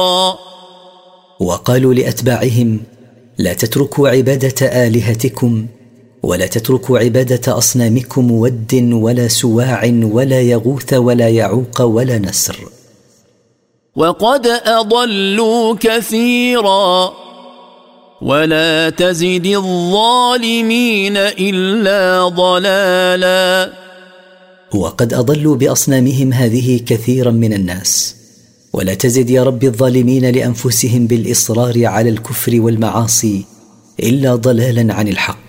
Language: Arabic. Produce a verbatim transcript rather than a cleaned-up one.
وقالوا لأتباعهم: لا تتركوا عبادة آلهتكم ولا تتركوا عبادة أصنامكم ود ولا سواع ولا يغوث ولا يعوق ولا نسر. وقد أضلوا كثيرا ولا تزد الظالمين إلا ضلالا. وقد أضلوا بأصنامهم هذه كثيرا من الناس، ولا تزد يا رب الظالمين لأنفسهم بالإصرار على الكفر والمعاصي إلا ضلالا عن الحق.